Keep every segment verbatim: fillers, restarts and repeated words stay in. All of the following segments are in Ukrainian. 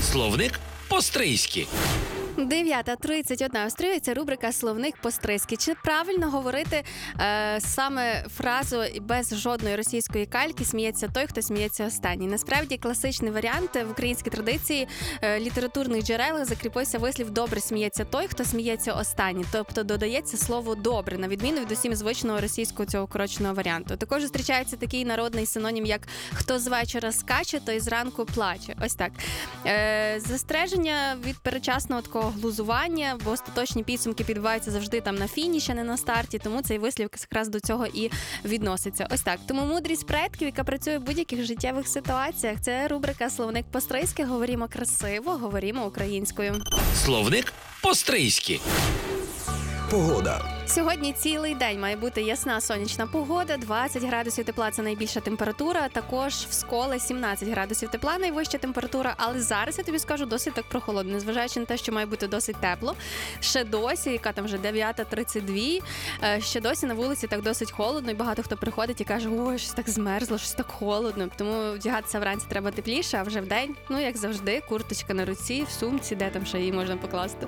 Словник по-стрийськи. дев'ята тридцять одна Острів – це рубрика «Словник по-стрийськи». Чи правильно говорити е, саме фразу без жодної російської кальки «сміється той, хто сміється останній»? Насправді, класичний варіант в українській традиції е, літературних джерелах закріпився вислів «добре сміється той, хто сміється останній». Тобто додається слово «добре», на відміну від усім звичного російського цього укороченого варіанту. Також зустрічається такий народний синонім, як «хто з вечора скаче, той зранку плаче». Ось так. Е, застереження від передчасного такого глузування, бо остаточні підсумки підбиваються завжди там на фініші, а не на старті, тому цей вислів якраз до цього і відноситься. Ось так. Тому мудрість предків, яка працює в будь-яких життєвих ситуаціях. Це рубрика «Словник по-стрийськи». Говоримо красиво, говоримо українською. Словник по-стрийськи. Погода. Сьогодні цілий день має бути ясна сонячна погода, двадцять градусів тепла – це найбільша температура, також в Сколе сімнадцять градусів тепла – найвища температура, але зараз, я тобі скажу, досить так прохолодно, незважаючи на те, що має бути досить тепло. Ще досі, яка там вже дев'ята тридцять два, ще досі на вулиці так досить холодно, і багато хто приходить і каже, ой, щось так змерзло, щось так холодно, тому вдягатися вранці треба тепліше, а вже вдень, ну як завжди, курточка на руці, в сумці, де там ще її можна покласти.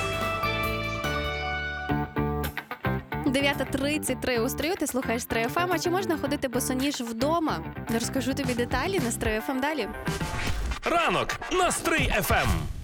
дев'ята тридцять три у Стрию, ти слухаєш Стрий еф ем. А чи можна ходити босоніж вдома? Розкажу тобі деталі на Стрий еф ем далі. Ранок на Стрий еф ем.